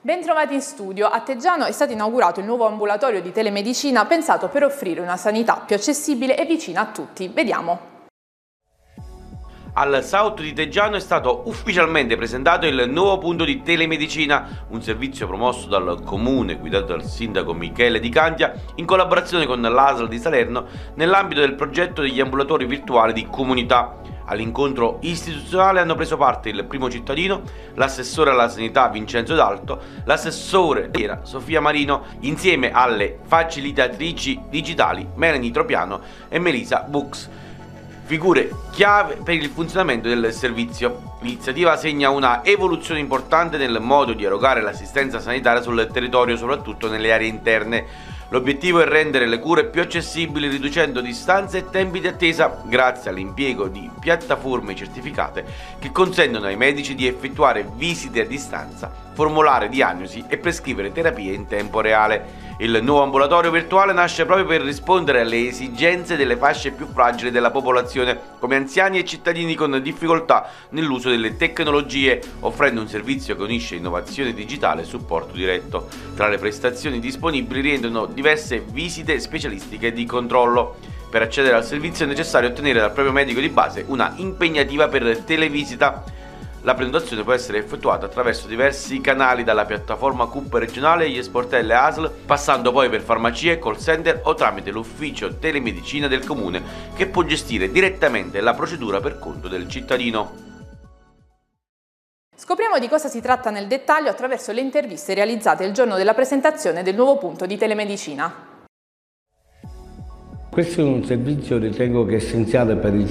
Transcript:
Bentrovati in studio. A Teggiano è stato inaugurato il nuovo ambulatorio di telemedicina pensato per offrire una sanità più accessibile e vicina a tutti. Vediamo. Al South di Teggiano è stato ufficialmente presentato il nuovo punto di telemedicina, un servizio promosso dal comune guidato dal sindaco Michele Di Candia in collaborazione con l'ASL di Salerno nell'ambito del progetto degli ambulatori virtuali di comunità. All'incontro istituzionale hanno preso parte il primo cittadino, l'assessore alla sanità Vincenzo D'Alto, l'assessore Sofia Marino, insieme alle facilitatrici digitali Melanie Tropiano e Melisa Bux. Figure chiave per il funzionamento del servizio. L'iniziativa segna una evoluzione importante nel modo di erogare l'assistenza sanitaria sul territorio, soprattutto nelle aree interne. L'obiettivo è rendere le cure più accessibili riducendo distanze e tempi di attesa grazie all'impiego di piattaforme certificate che consentono ai medici di effettuare visite a distanza, formulare diagnosi e prescrivere terapie in tempo reale. Il nuovo ambulatorio virtuale nasce proprio per rispondere alle esigenze delle fasce più fragili della popolazione, come anziani e cittadini con difficoltà nell'uso delle tecnologie, offrendo un servizio che unisce innovazione digitale e supporto diretto. Tra le prestazioni disponibili rientrano diverse visite specialistiche di controllo. Per accedere al servizio è necessario ottenere dal proprio medico di base una impegnativa per televisita. La prenotazione può essere effettuata attraverso diversi canali, dalla piattaforma CUP regionale agli sportelli ASL, passando poi per farmacie, call center o tramite l'ufficio telemedicina del comune, che può gestire direttamente la procedura per conto del cittadino. Scopriamo di cosa si tratta nel dettaglio attraverso le interviste realizzate il giorno della presentazione del nuovo punto di telemedicina. Questo è un servizio, ritengo che essenziale per il